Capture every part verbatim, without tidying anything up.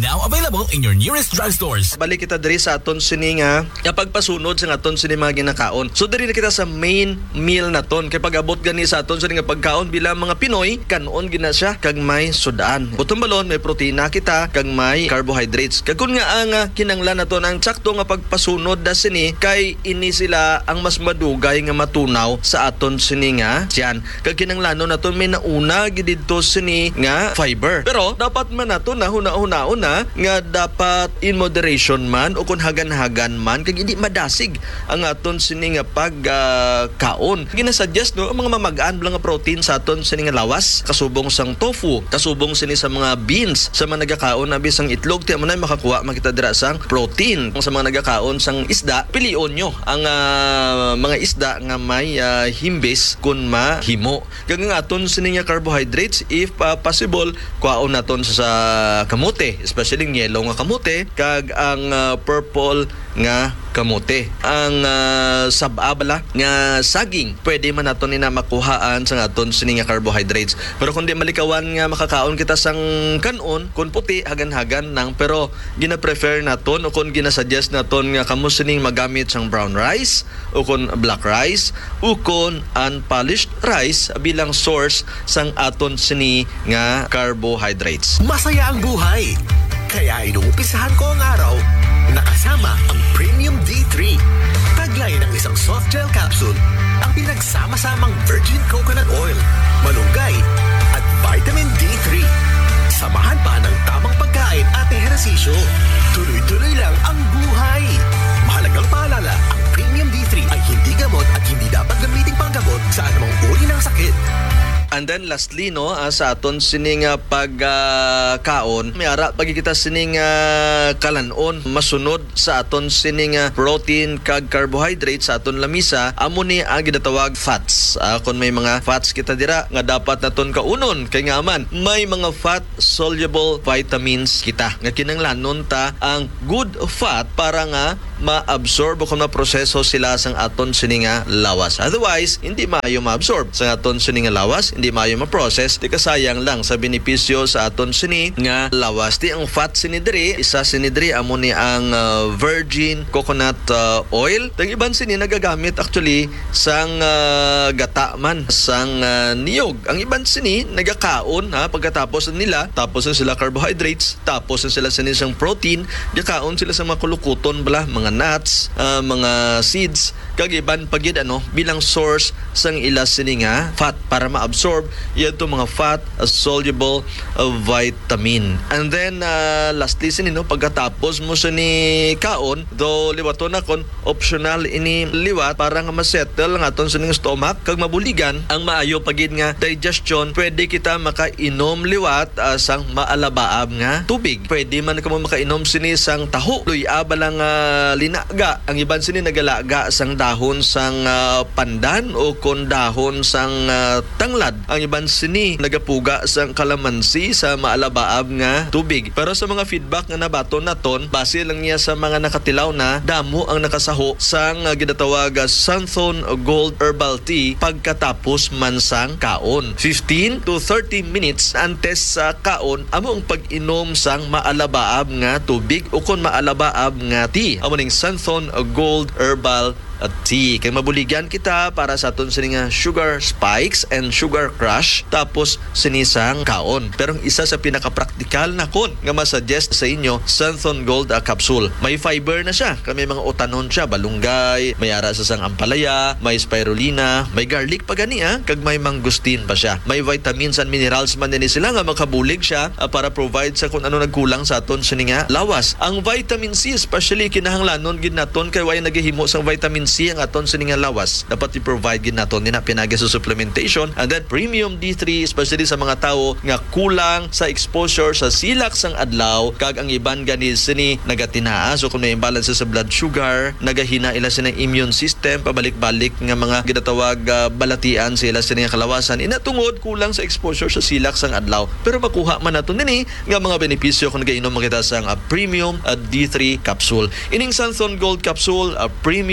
Now available in your nearest drugstores. Balik kita diri sa aton sini nga kapag pasunod sa aton sini mga ginakaon. So diri na kita sa main meal naton kay pag-abot gani sa aton sini nga pagkaon bilang mga Pinoy kanon gina siya kag may sudan. Butong balon may protina kita kag may carbohydrates. Kag kun nga ang uh, kinanglan naton ang sakto nga pagpasunod da sini kay ini sila ang mas madugay nga matunaw sa aton sini nga siyan. Kag kinanglanon naton may nauna gid didto sini nga fiber. Pero dapat man nato na huna-huna nga dapat in moderation man o kung hagan-hagan man kag hindi madasig ang aton sini nga pagkaon. Uh, Ginasuggest no ang mga mamagaan lang nga protein sa aton sini nga lawas, kasubong sang tofu, kasubong sini sa mga beans, sa mga nagakaon na bisang itlog ti mo na makakuha makita dira sang protein. Sa mga nagakaon sang isda, pilion nyo ang uh, mga isda nga may uh, himbis kun mahimo. Kag nga aton sini nga carbohydrates if uh, possible kuhaon naton sa kamote, especially ng yellow nga kamote kag ang uh, purple nga kamote. Ang uh, sababala nga saging pwede man naton ni na makuhaan sa aton sini nga carbohydrates. Pero kung di malikawan nga makakaon kita sang kanon kun puti hagan-hagan nang pero gina-prefer naton o kung gina-suggest naton nga kamo sining magamit sang brown rice o kung black rice o kung unpolished rice bilang source sang aton sini nga carbohydrates. Masaya ang buhay. Kaya inuumpisahan ko ang araw nakasama ang Premium D three. Taglay ng isang soft gel capsule ang pinagsama-samang virgin coconut oil, malunggay at vitamin D three. Samahan pa ng tamang pagkain at ehersisyo. Tuloy-tuloy lang ang buhay. Mahalagang paalala, ang Premium D three ay hindi gamot at hindi dapat gamiting panggamot sa anumang uri ng sakit. And then lastly no uh, sa aton sining uh, pagkaon uh, may ara pag kita sining uh, kalanon masunod sa aton sining uh, protein kag carbohydrates sa aton lamisa amo ni ang ginatawag fats. Uh, kung may mga fats kita dira nga dapat naton kaunon kay nga man may mga fat soluble vitamins kita nga kinanglanon ta ang good fat para nga ma-absorb o kung ma-proseso sila sang aton sining nga lawas. Otherwise hindi maayo ma-absorb sa aton sining nga lawas, hindi maayo ma-process, di kasayang lang sa benepisyo sa aton sini nga lawas. Di ang fat sinidri, isa sinidri amo ni ang uh, virgin coconut uh, oil. Ang iban sini nagagamit actually sang uh, gata man, sang uh, niyog. Ang iban sini nagakaon ha pagkatapos nila, tapos na sila carbohydrates, tapos na sila sini sang protein, gakaon sila sa mga kulukuton bala, mga nuts, uh, mga seeds, kag iban pagid ano bilang source sang ila sini nga fat para ma-absorb yan to mga fat uh, soluble uh, vitamin. And then uh, lastly sini no pagkatapos mo sa ni kaon do liwaton na kon optional ini liwat para nga ma-settle nga aton sa ning stomach kag mabuligan ang maayo pagid nga digestion. Pwede kita makainom liwat uh, sang maalabaab nga tubig. Pwede man kamo makainom sini sang taho. Luy-aba lang uh, linaga. Ang iban sini nagalaga sang dahon sang uh, pandan o kon dahon sang uh, tanglad. Ang iban sini nagapuga sang kalamansi sa maalabaab nga tubig. Pero sa mga feedback nga nabaton naton, base lang niya sa mga nakatilaw na damo ang nakasaho sang uh, ginatawag uh, Santhon Gold Herbal Tea pagkatapos man sang kaon. fifteen to thirty minutes antes sa kaon amo ang pag-inom sang maalabaab nga tubig o kon maalabaab nga tea. Amo ning Santhon Gold Herbal at tea. Kaya mabuligyan kita para sa aton sini nga sugar spikes and sugar crush tapos sinisang kaon. Pero ang isa sa pinaka-praktikal na kon nga masuggest sa inyo, Santhon Gold uh, capsule. May fiber na siya. Kami mga utanon siya, balunggay, may ara sa sang ampalaya, may spirulina, may garlic pa gani ah, kag may mangustin pa siya. May vitamins and minerals man din sila nga makabulig siya uh, para provide sa kung ano nagkulang sa aton sini nga lawas. Ang vitamin C especially kinahanglanon gid naton kay way nagahimo sang vitamin C ang aton sining nga lawas dapat i-provide gid naton din na pinagi sa supplementation. And then Premium D three especially sa mga tao nga kulang sa exposure sa silak sang adlaw kag ang iban gani sini nagatinaa so kung may imbalance sa blood sugar nagahina ila sa immune system pabalik-balik nga mga ginatawag uh, balatian sila sa nga kalawasan ina tungod kulang sa exposure sa silak sang adlaw. Pero makuha man naton dinhi nga mga benepisyo kung nagainom makita sang uh, Premium uh, D three capsule. Ining Santhon Gold capsule uh, Premium D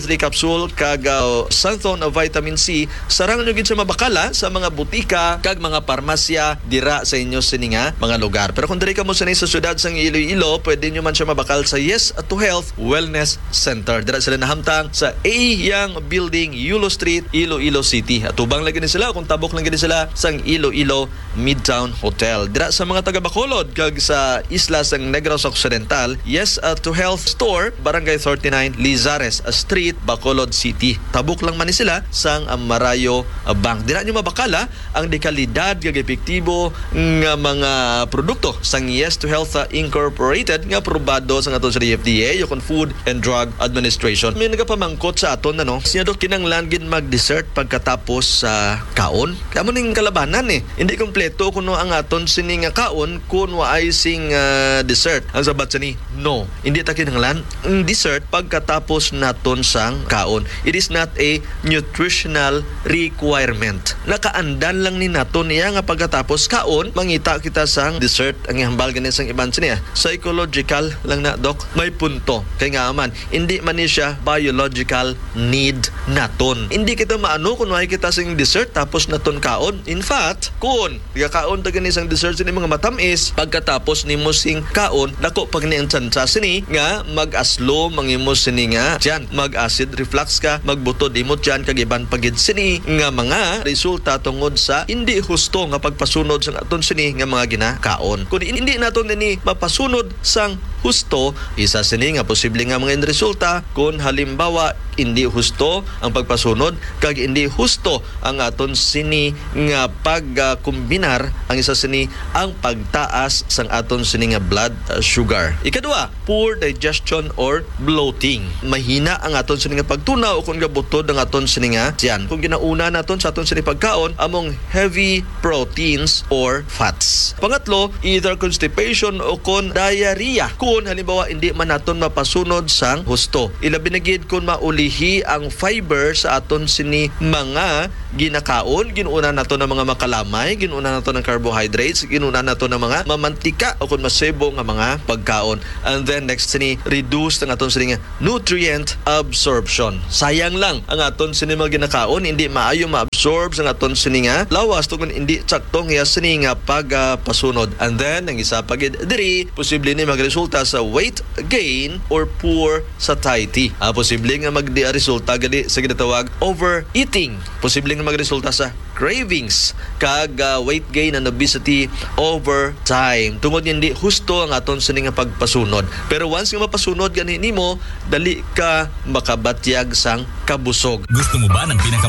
three capsule kag uh, Santhon of vitamin C sarang nyo gid sa mabakala sa mga butika kag mga parmasya dira sa inyo sininga mga lugar. Pero kung diri ka mo sanay sa syudad sang Iloilo, pwede nyo man siya mabakal sa Yes to Health Wellness Center. Dira sila nahamtang sa A Yang Building, Yulo Street, Iloilo City. At ubang lagi ni sila kung tabok lang gani sila sang Iloilo Midtown Hotel. Dira sa mga taga Bacolod kag sa isla sang Negros Occidental, Yes uh, to Health Store, Barangay thirty-nine, Lizares Street, Bacolod City. Tabok lang man ni sila sang uh, Marayo uh, Bank. Dira nyo mabakala ang dekalidad kag epektibo nga mga produkto sang Yes to Health uh, Incorporated nga probado sa aton sa D F D A, yung Food and Drug Administration. May nagapamangkot sa aton ano, siya do kinanglan gid mag-dessert pagkatapos sa uh, kaon. Kamo ning kalabanan eh. Hindi kompleto kuno ang aton sining nga kaon kun waay sing uh, dessert. Ang sabat sa ni, no. Hindi ta kinanglan ang dessert pagkatapos naton sang kaon. It is not a nutritional requirement. Nakaandan lang ni naton niya nga pagkatapos kaon mangita kita sang dessert. Ang ihambal ganin sang iban siya. Psychological lang na, Dok. May punto. Kaya nga man, hindi man ni siya biological need naton. Hindi kita maano kung why kita sing dessert tapos naton kaon. In fact, kung kaon ta gani sang dessert sini mga matamis, pagkatapos nimo sing kaon, dako pag ni ang tsansa sini nga mag-aslo mangimo sini nga diyan mag-acid reflux ka, magbutod imot diyan kag iban pagid sini nga mga resulta tungod sa hindi husto nga pagpasunod sang aton sini nga mga ginakaon. Kung hindi naton ni mapasunod sang husto, isa sini nga posible nga mga resulta kung halimbawa hindi husto ang pagpasunod kag hindi husto ang aton sini nga pagkombinar uh, ang isa sini ang pagtaas sang aton sini nga blood uh, sugar. Ikadua, poor digestion or bloating. Mahina ang aton sini nga pagtunaw o kung gabutod ang aton sini nga tiyan. Kung ginauna naton sa aton sini pagkaon among heavy proteins or fats. Pangatlo, either constipation o kon diarrhea. Kung halimbawa hindi man naton mapasunod sang husto. Ilabi na gid kung maulihi ang fiber sa aton sini mga ginakaon, ginuuna nato ng mga makalamay, ginuuna nato ng carbohydrates, ginuuna nato ng mga mamantika o kung masebo nga mga pagkaon. And then next sini, reduce ang aton sini nga nutrient absorption. Sayang lang ang aton sini mga ginakaon, hindi maayo ma-absorb ang aton sini nga lawas tungod hindi saktong hiya sini nga pagpasunod. Uh, And then ang isa pagid diri, posible ni magresulta sa weight gain or poor satiety. Ah, posible nga magdi-resulta gali sa ginatawag overeating. Posible nga magresulta sa cravings kag uh, weight gain and obesity over time. Tungod hindi husto ang aton sini nga pagpasunod. Pero once nga mapasunod gani nimo, dali ka makabatyag sang kabusog. Gusto mo ba ng pinaka